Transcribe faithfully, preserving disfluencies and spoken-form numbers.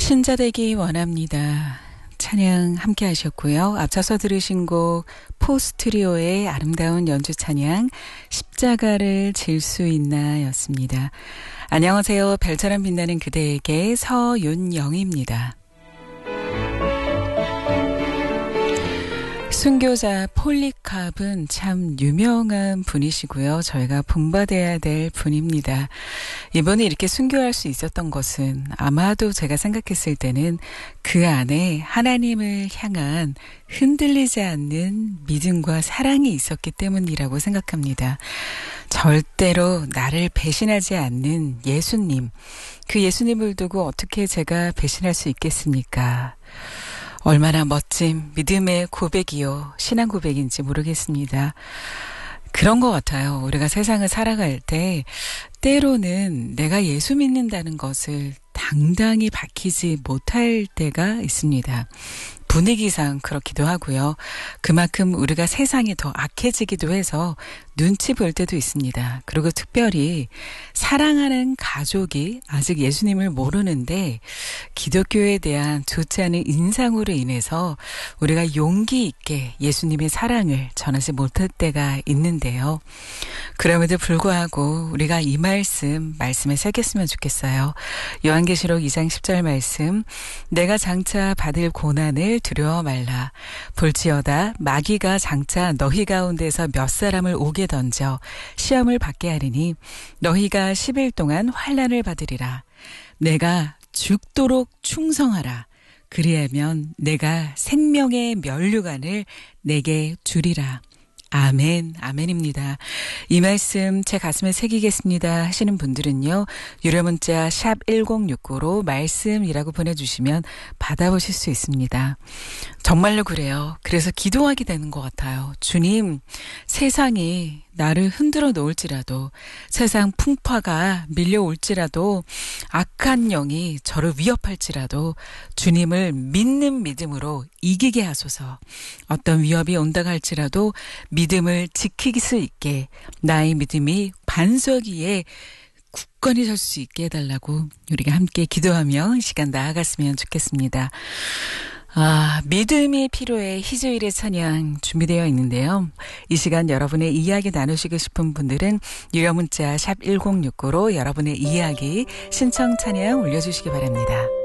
신자되기 원합니다. 찬양 함께 하셨고요. 앞서서 들으신 곡 포스트리오의 아름다운 연주 찬양 십자가를 질 수 있나 였습니다. 안녕하세요. 별처럼 빛나는 그대에게 서윤영입니다. 순교자 폴리캅은 참 유명한 분이시고요. 저희가 본받아야 될 분입니다. 이번에 이렇게 순교할 수 있었던 것은 아마도 제가 생각했을 때는 그 안에 하나님을 향한 흔들리지 않는 믿음과 사랑이 있었기 때문이라고 생각합니다. 절대로 나를 배신하지 않는 예수님, 그 예수님을 두고 어떻게 제가 배신할 수 있겠습니까? 얼마나 멋진 믿음의 고백이요, 신앙 고백인지 모르겠습니다. 그런 것 같아요. 우리가 세상을 살아갈 때 때로는 내가 예수 믿는다는 것을 당당히 밝히지 못할 때가 있습니다. 분위기상 그렇기도 하고요. 그만큼 우리가 세상이 더 악해지기도 해서 눈치 볼 때도 있습니다. 그리고 특별히 사랑하는 가족이 아직 예수님을 모르는데 기독교에 대한 좋지 않은 인상으로 인해서 우리가 용기 있게 예수님의 사랑을 전하지 못할 때가 있는데요. 그럼에도 불구하고 우리가 이 말씀, 말씀에 새겼으면 좋겠어요. 요한계시록 이 장 십 절 말씀, 내가 장차 받을 고난을 두려워 말라. 볼지어다 마귀가 장차 너희 가운데서 몇 사람을 옥에 던져 시험을 받게 하리니 너희가 십 일 동안 환난을 받으리라. 내가 죽도록 충성하라. 그리하면 내가 생명의 면류관을 내게 주리라. 아멘, 아멘입니다. 이 말씀 제 가슴에 새기겠습니다 하시는 분들은요, 유료 문자 샵 일공육구로 말씀이라고 보내주시면 받아보실 수 있습니다. 정말로 그래요. 그래서 기도하게 되는 것 같아요. 주님, 세상이 나를 흔들어 놓을지라도, 세상 풍파가 밀려올지라도, 악한 영이 저를 위협할지라도 주님을 믿는 믿음으로 이기게 하소서. 어떤 위협이 온다고 할지라도 믿음을 지킬 수 있게, 나의 믿음이 반석 위에 굳건히 설 수 있게 해달라고 우리가 함께 기도하며 시간 나아갔으면 좋겠습니다. 아, 믿음이 필요해 희주일의 찬양 준비되어 있는데요. 이 시간 여러분의 이야기 나누시고 싶은 분들은 유료 문자 샵 일공육구로 여러분의 이야기 신청 찬양 올려주시기 바랍니다.